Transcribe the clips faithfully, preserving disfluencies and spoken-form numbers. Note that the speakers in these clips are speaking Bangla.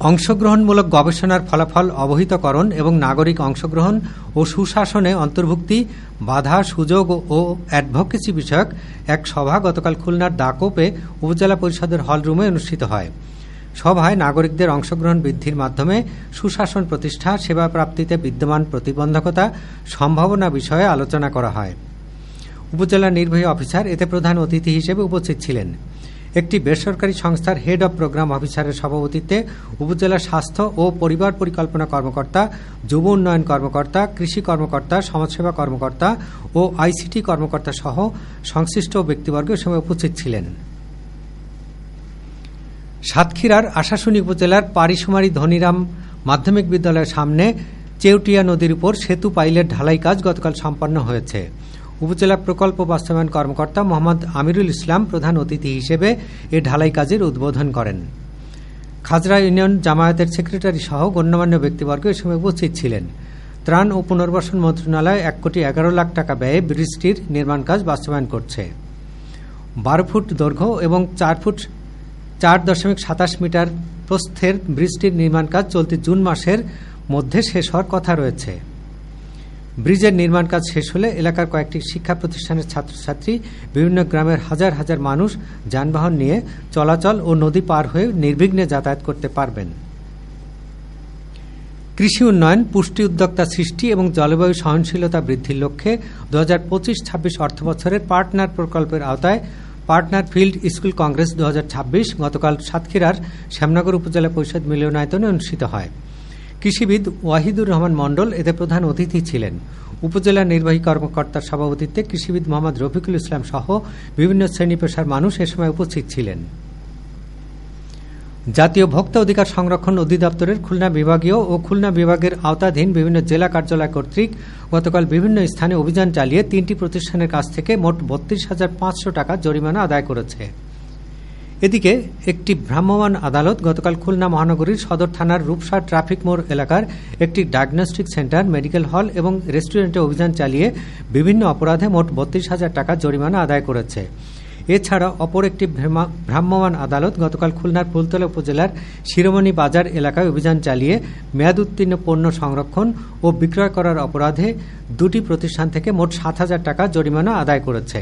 অংশগ্রহণমূলক গবেষণার ফলাফল অবহিতকরণ এবং নাগরিক অংশগ্রহণ ও সুশাসনে অন্তর্ভুক্তি, বাধা, সুযোগ ও অ্যাডভোকেসি বিষয়ক এক সভা গতকাল খুলনার দাকোপে উপজেলা পরিষদের হলরুমে অনুষ্ঠিত হয়। সভায় নাগরিকদের অংশগ্রহণ বৃদ্ধির মাধ্যমে সুশাসন প্রতিষ্ঠা, সেবা প্রাপ্তিতে বিদ্যমান প্রতিবন্ধকতা, সম্ভাবনা বিষয়ে আলোচনা করা হয়। উপজেলা নির্বাহী অফিসার এতে প্রধান অতিথি হিসেবে উপস্থিত ছিলেন। একটি বেসরকারি সংস্থার হেড অব প্রোগ্রাম অফিসারের সভাপতিত্বে উপজেলা স্বাস্থ্য ও পরিবার পরিকল্পনা কর্মকর্তা, যুব উন্নয়ন কর্মকর্তা, কৃষি কর্মকর্তা, সমাজসেবা কর্মকর্তা ও আইসিটি কর্মকর্তা সহ সংশ্লিষ্ট ব্যক্তিবর্গ এ সময় উপস্থিত ছিলেন। সাতক্ষীরার আশাশুনি উপজেলার পারিশুমারি ধনিরাম মাধ্যমিক বিদ্যালয়ের সামনে চেউটিয়া নদীর উপর সেতু পাইলের ঢালাই কাজ গতকাল সম্পন্ন হয়েছে। উপজেলা প্রকল্প বাস্তবায়ন কর্মকর্তা মোহাম্মদ আমিরুল ইসলাম প্রধান অতিথি হিসেবে এ ঢালাই কাজের উদ্বোধন করেন। খাজরা ইউনিয়ন জামায়াতের সেক্রেটারি সহ গণ্যমান্য ব্যক্তিবর্গ এ সময় উপস্থিত ছিলেন। ত্রাণ ও পুনর্বাসন মন্ত্রণালয় এক কোটি এগারো লাখ টাকা ব্যয়ে ব্রিজটির নির্মাণ কাজ বাস্তবায়ন করছে। বারো ফুট দৈর্ঘ্য এবং চার ফুট চার দশমিক সাতাশ মিটার প্রস্থের ব্রিজটির নির্মাণ কাজ চলতি জুন মাসের মধ্যে শেষ হওয়ার কথা রয়েছে। ব্রিজের নির্মাণ কাজ শেষ হলে এলাকার কয়েকটি শিক্ষা প্রতিষ্ঠানের ছাত্রছাত্রী, বিভিন্ন গ্রামের হাজার হাজার মানুষ যানবাহন নিয়ে চলাচল ও নদী পার হয়ে নির্বিঘ্নে যাতায়াত করতে পারবেন। কৃষি উন্নয়ন, পুষ্টি উদ্যোক্তা সৃষ্টি এবং জলবায়ু সহনশীলতা বৃদ্ধির লক্ষ্যে দু হাজার পঁচিশ ছাব্বিশ অর্থবছরের পার্টনার প্রকল্পের আওতায় পার্টনার ফিল্ড স্কুল কংগ্রেস দু হাজার ছাব্বিশ গতকাল সাতক্ষীরার শ্যামনগর উপজেলা পরিষদ মিলনায়তনে অনুষ্ঠিত হয়। কৃষিবিদ ওয়াহিদুর রহমান মণ্ডল এতে প্রধান অতিথি ছিলেন। উপজেলা নির্বাহী কর্মকর্তার সভাপতিত্বে কৃষিবিদ মোহাম্মদ রফিকুল ইসলাম সহ বিভিন্ন শ্রেণী পেশার মানুষ এ সময় উপস্থিত ছিলেন। জাতীয় ভোক্তা অধিকার সংরক্ষণ অধিদপ্তরের খুলনা বিভাগীয় ও খুলনা বিভাগের আওতাধীন বিভিন্ন জেলা কার্যালয় কর্তৃক গতকাল বিভিন্ন স্থানে অভিযান চালিয়ে তিনটি প্রতিষ্ঠানের কাছ থেকে মোট বত্রিশ হাজার পাঁচশো টাকা জরিমানা আদায় করেছে। এদিকে একটি ভ্রাম্যমাণ আদালত গতকাল খুলনা মহানগরীর সদর থানার রূপসা ট্রাফিক মোড় এলাকার একটি ডায়াগনস্টিক সেন্টার, মেডিকেল হল এবং রেস্টুরেন্টে অভিযান চালিয়ে বিভিন্ন অপরাধে মোট বত্রিশ হাজার টাকা জরিমানা আদায় করেছে। এছাড়া অপর একটি ভ্রাম্যমাণ আদালত গতকাল খুলনার ফুলতলা উপজেলার শিরোমণি বাজার এলাকায় অভিযান চালিয়ে মেয়াদ উত্তীর্ণ পণ্য সংরক্ষণ ও বিক্রয় করার অপরাধে দুটি প্রতিষ্ঠান থেকে মোট সাত হাজার টাকা জরিমানা আদায় করেছে।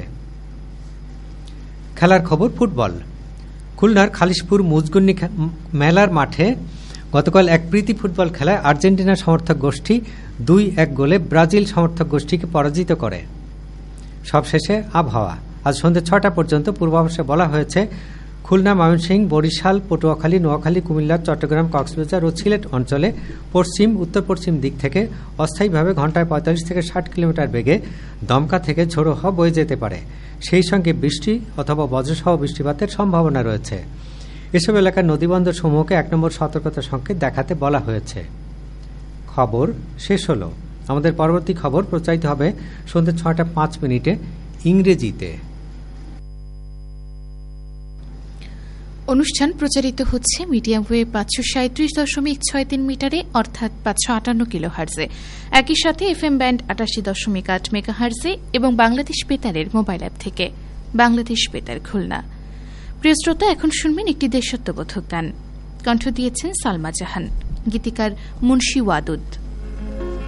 খেলার খবর, ফুটবল। খুলনার খালিশপুর মুজগুন্নি মেলার মাঠে গতকাল এক প্রীতি ফুটবল খেলায় আর্জেন্টিনা সমর্থক গোষ্ঠী দুই এক গোলে ব্রাজিল সমর্থক গোষ্ঠীকে পরাজিত করে। সবশেষে আবহাওয়া। আজ সন্ধ্যে ছটা পর্যন্ত পূর্বাভাসে বলা হয়েছে খুলনা, ময়মনসিংহ, বরিশাল, পটুয়াখালী, নোয়াখালী, কুমিল্লা, চট্টগ্রাম, কক্সবাজার ও সিলেট অঞ্চলে পশ্চিম উত্তর পশ্চিম দিক থেকে অস্থায়ীভাবে ঘন্টায় পঁয়তাল্লিশ থেকে ষাট কিলোমিটার বেগে দমকা থেকে ঝোড়ো হাওয়া বয়ে যেতে পারে। সেই সঙ্গে বৃষ্টি অথবা বজ্রসহ বৃষ্টিপাতের সম্ভাবনা রয়েছে। এসব এলাকার নদীবন্দর সমূহকে এক নম্বর সতর্কতা সংকেত দেখাতে বলা হয়েছে। খবর শেষ হল। আমাদের পরবর্তী খবর প্রচারিত হবে সন্ধ্যে ছটা পাঁচ মিনিটে ইংরেজিতে। অনুষ্ঠান প্রচারিত হচ্ছে মিডিয়াম ওয়েভ পাঁচশো সাঁত্রিশ দশমিক ছয় তিন মিটারে অর্থাৎ পাঁচশো আটান্ন কিলো হার্জে, একই সাথে এফ এম ব্যান্ড আটাশি দশমিক আট মেগা হার্জে এবং বাংলাদেশ বেতারের মোবাইল অ্যাপ থেকে। বাংলাদেশ বেতার খুলনা। প্রিয় শ্রোতা, এখন শুনবেন একটি দেশাত্মবোধক গান। কণ্ঠ দিয়েছেন সালমা জাহান, গীতিকার মুন্সি ওয়াদুদ।